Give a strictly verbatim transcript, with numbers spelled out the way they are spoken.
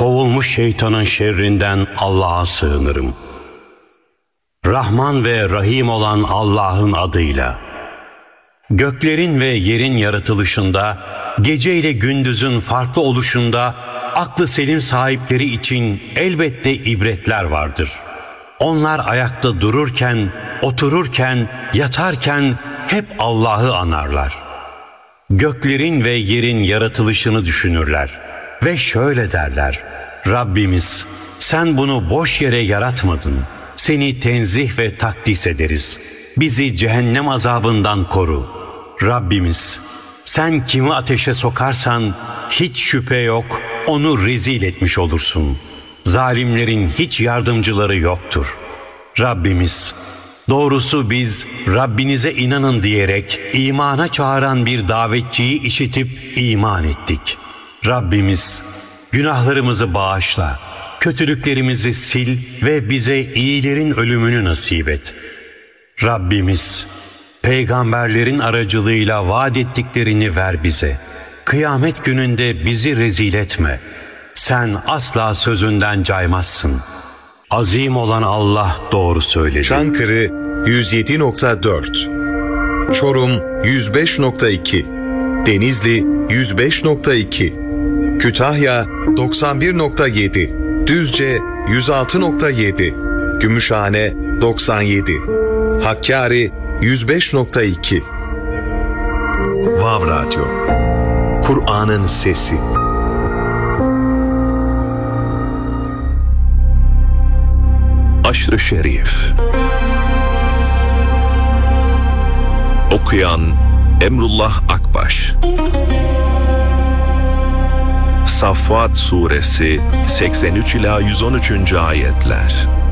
kovulmuş şeytanın şerrinden Allah'a sığınırım. Rahman ve Rahim olan Allah'ın adıyla. Göklerin ve yerin yaratılışında, gece ile gündüzün farklı oluşunda aklı selim sahipleri için elbette ibretler vardır. Onlar ayakta dururken, otururken, yatarken hep Allah'ı anarlar. Göklerin ve yerin yaratılışını düşünürler ve şöyle derler: Rabbimiz, sen bunu boş yere yaratmadın. Seni tenzih ve takdis ederiz. Bizi cehennem azabından koru. Rabbimiz, sen kimi ateşe sokarsan hiç şüphe yok onu rezil etmiş olursun. Zalimlerin hiç yardımcıları yoktur. Rabbimiz, doğrusu biz Rabbinize inanın diyerek imana çağıran bir davetçiyi işitip iman ettik. Rabbimiz, günahlarımızı bağışla, kötülüklerimizi sil ve bize iyilerin ölümünü nasip et. Rabbimiz, peygamberlerin aracılığıyla vaat ettiklerini ver bize. Kıyamet gününde bizi rezil etme. Sen asla sözünden caymazsın. Azim olan Allah doğru söyledi. Çankırı yüz yedi nokta dört, Çorum yüz beş nokta iki, Denizli yüz beş nokta iki, Kütahya doksan bir nokta yedi, Düzce yüz altı nokta yedi, Gümüşhane doksan yedi, Hakkari yüz beş nokta iki. Vav Radyo, Kur'an'ın sesi. Aşr-ı Şerif. Okuyan Emrullah Akbaş. Saffat Suresi seksen üç ila yüz on üçüncü ayetler.